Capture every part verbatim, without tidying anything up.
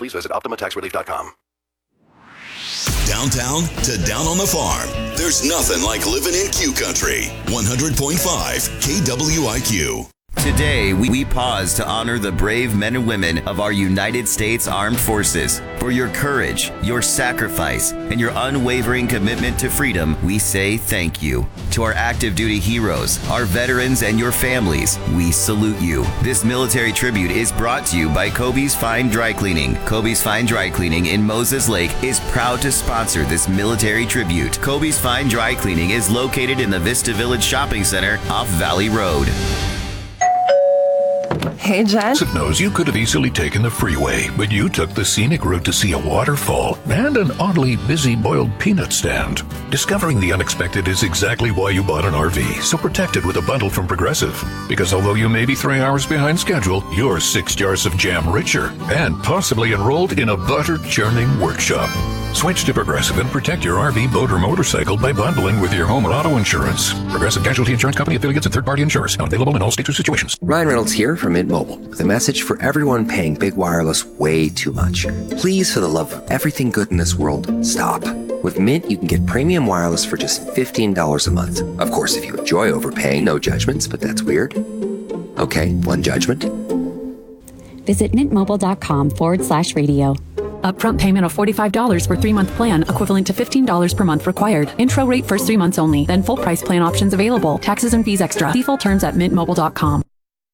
Please visit Optima Tax Relief dot com. Downtown to down on the farm, there's nothing like living in Q Country. one hundred point five K W I Q. Today, we, we pause to honor the brave men and women of our United States Armed Forces. For your courage, your sacrifice, and your unwavering commitment to freedom, we say thank you. To our active duty heroes, our veterans, and your families, we salute you. This military tribute is brought to you by Kobe's Fine Dry Cleaning. Kobe's Fine Dry Cleaning in Moses Lake is proud to sponsor this military tribute. Kobe's Fine Dry Cleaning is located in the Vista Village Shopping Center off Valley Road. Hey, Jen. It knows you could have easily taken the freeway, but you took the scenic route to see a waterfall and an oddly busy boiled peanut stand. Discovering the unexpected is exactly why you bought an R V, so protect it with a bundle from Progressive. Because although you may be three hours behind schedule, you're six jars of jam richer and possibly enrolled in a butter churning workshop. Switch to Progressive and protect your R V, boat, or motorcycle by bundling with your home and auto insurance. Progressive Casualty Insurance Company affiliates and third-party insurers. Not available in all states or situations. Ryan Reynolds here from Mint Mobile with a message for everyone paying big wireless way too much. Please, for the love of everything good in this world, stop. With Mint, you can get premium wireless for just fifteen dollars a month. Of course, if you enjoy overpaying, no judgments, but that's weird. Okay, one judgment. Visit mintmobile.com forward slash radio. Upfront payment of forty-five dollars for three-month plan, equivalent to fifteen dollars per month required. Intro rate first three months only, then full price plan options available. Taxes and fees extra. See full terms at mint mobile dot com.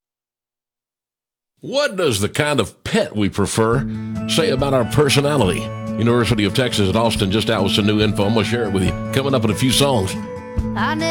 What does the kind of pet we prefer say about our personality? University of Texas at Austin just out with some new info. I'm going to share it with you coming up in a few songs.